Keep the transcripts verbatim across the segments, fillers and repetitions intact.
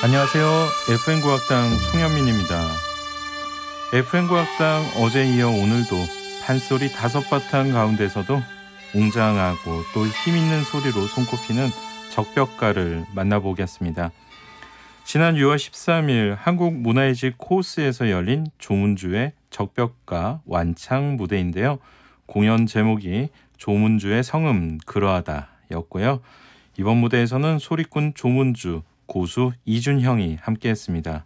안녕하세요. 에프엠 국악당 송현민입니다. 에프엠 국악당 어제 이어 오늘도 판소리 다섯 바탕 가운데서도 웅장하고 또 힘있는 소리로 손꼽히는 적벽가를 만나보겠습니다. 지난 유월 십삼일 한국문화의 집 코스에서 열린 조문주의 적벽가 완창 무대인데요. 공연 제목이 조문주의 성음 그러하다 였고요. 이번 무대에서는 소리꾼 조문주, 고수 이준형이 함께했습니다.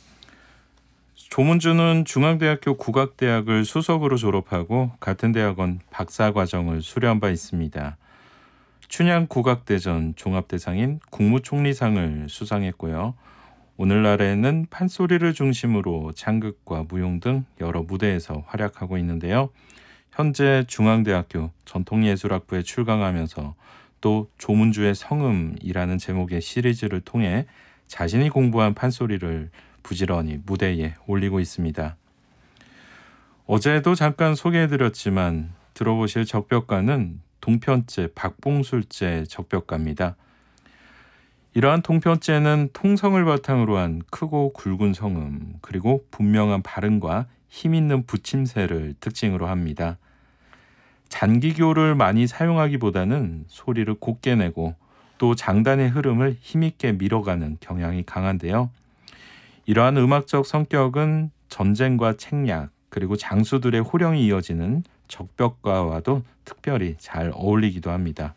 조문주는 중앙대학교 국악대학을 수석으로 졸업하고 같은 대학원 박사과정을 수료한 바 있습니다. 춘향국악대전 종합대상인 국무총리상을 수상했고요. 오늘날에는 판소리를 중심으로 창극과 무용 등 여러 무대에서 활약하고 있는데요. 현재 중앙대학교 전통예술학부에 출강하면서 또 조문주의 성음이라는 제목의 시리즈를 통해 자신이 공부한 판소리를 부지런히 무대에 올리고 있습니다. 어제도 잠깐 소개해드렸지만 들어보실 적벽가는 동편제 박봉술제 적벽가입니다. 이러한 동편제는 통성을 바탕으로 한 크고 굵은 성음 그리고 분명한 발음과 힘있는 붙임새를 특징으로 합니다. 잔기교를 많이 사용하기보다는 소리를 곱게 내고 또 장단의 흐름을 힘있게 밀어가는 경향이 강한데요. 이러한 음악적 성격은 전쟁과 책략 그리고 장수들의 호령이 이어지는 적벽가와도 특별히 잘 어울리기도 합니다.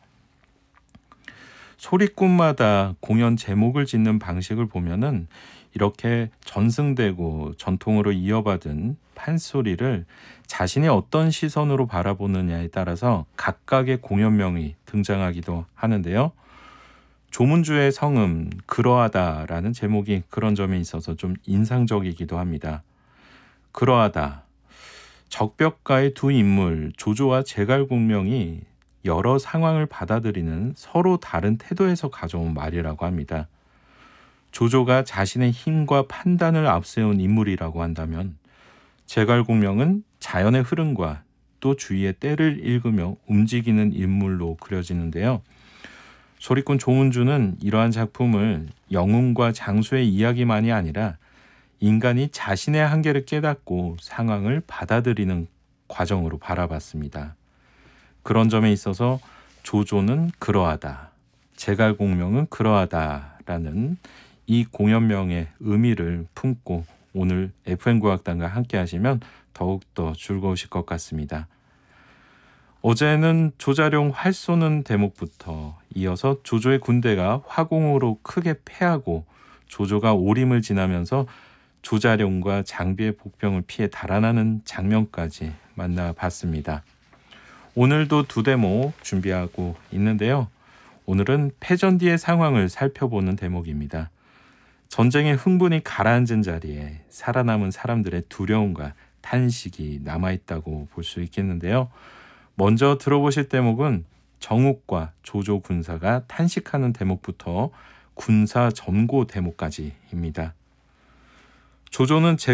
소리꾼마다 공연 제목을 짓는 방식을 보면은 이렇게 전승되고 전통으로 이어받은 판소리를 자신이 어떤 시선으로 바라보느냐에 따라서 각각의 공연명이 등장하기도 하는데요. 조문주의 성음 그러하다라는 제목이 그런 점에 있어서 좀 인상적이기도 합니다. 그러하다. 적벽가의 두 인물 조조와 제갈공명이 여러 상황을 받아들이는 서로 다른 태도에서 가져온 말이라고 합니다. 조조가 자신의 힘과 판단을 앞세운 인물이라고 한다면 제갈공명은 자연의 흐름과 또 주위의 때를 읽으며 움직이는 인물로 그려지는데요. 소리꾼 조문주는 이러한 작품을 영웅과 장수의 이야기만이 아니라 인간이 자신의 한계를 깨닫고 상황을 받아들이는 과정으로 바라봤습니다. 그런 점에 있어서 조조는 그러하다, 제갈공명은 그러하다라는 이 공연명의 의미를 품고 오늘 에프엠 국악당과 함께 하시면 더욱더 즐거우실 것 같습니다. 어제는 조자룡 활 쏘는 대목부터 이어서 조조의 군대가 화공으로 크게 패하고 조조가 오림을 지나면서 조자룡과 장비의 복병을 피해 달아나는 장면까지 만나봤습니다. 오늘도 두 대목 준비하고 있는데요. 오늘은 패전 뒤의 상황을 살펴보는 대목입니다. 전쟁의 흥분이 가라앉은 자리에 살아남은 사람들의 두려움과 탄식이 남아있다고 볼 수 있겠는데요. 먼저 들어보실 대목은 정욱과 조조 군사가 탄식하는 대목부터 군사 점고 대목까지입니다. 조조는